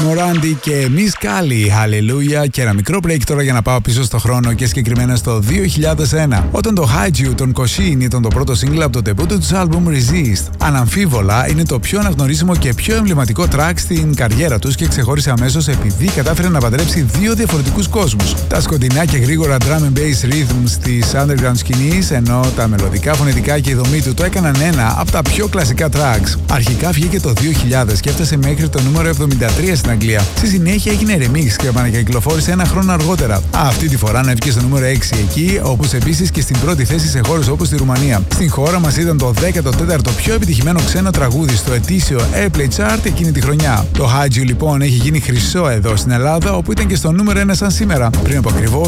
Morandi και Miss Kali, Hallelujah. Και ένα μικρό break τώρα για να πάω πίσω στο χρόνο και συγκεκριμένα στο 2001, όταν το Hide You των Koshin ήταν το πρώτο single από το τεμπούτο τους άλμπουμ Resist. Αναμφίβολα είναι το πιο αναγνωρίσιμο και πιο εμβληματικό track στην καριέρα τους και ξεχώρισε αμέσως επειδή κατάφερε να παντρέψει δύο διαφορετικούς κόσμους. Τα σκοτεινά και γρήγορα drum and bass rhythms της underground σκηνής, ενώ τα μελωδικά φωνητικά και η δομή του το έκαναν ένα από τα πιο κλασικά tracks. Αρχικά βγήκε το 2000 και έφτασε μέχρι το νούμερο 73 στην Αγγλία. Στη συνέχεια έγινε remix και επανακυκλοφόρησε ένα χρόνο αργότερα. Αυτή τη φορά ανέβηκε στο νούμερο 6 εκεί, όπως επίσης και στην πρώτη θέση σε χώρες όπως τη Ρουμανία. Στην χώρα μας ήταν το 14ο πιο επιτυχημένο ξένο τραγούδι στο ετήσιο Airplay Chart εκείνη τη χρονιά. Το Hide You λοιπόν έχει γίνει χρυσό εδώ στην Ελλάδα, όπου ήταν και στο νούμερο 1 σαν σήμερα, πριν από ακριβώς